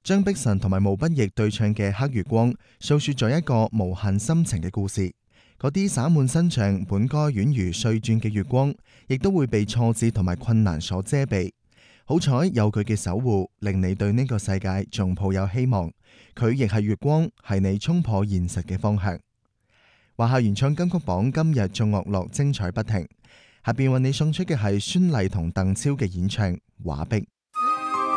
張碧晨同埋毛不易對唱嘅《黑月光》，訴說咗一個無限深情嘅故事。嗰啲灑滿身上本該宛如碎鑽嘅月光，亦都會被挫折同埋困難所遮蔽。好彩有佢嘅守護，令你對呢個世界仲抱有希望。佢亦係月光，係你衝破現實嘅方向。華夏原創金曲榜今日眾樂樂精彩不停，下邊為你送出嘅係孫儷同鄧超嘅演唱《畫壁》。